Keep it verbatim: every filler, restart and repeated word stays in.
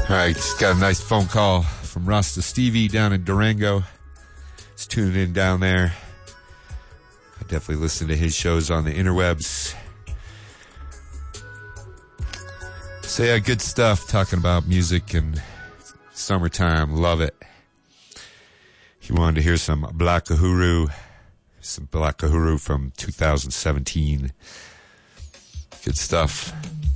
All right, just got a nice phone call from Rasta Stevie down in Durango. He's tuning in down there. I definitely listen to his shows on the interwebs. So yeah, good stuff talking about music and summertime. Love it. If you wanted to hear some Black Uhuru, some Black Uhuru from two thousand seventeen. Good stuff.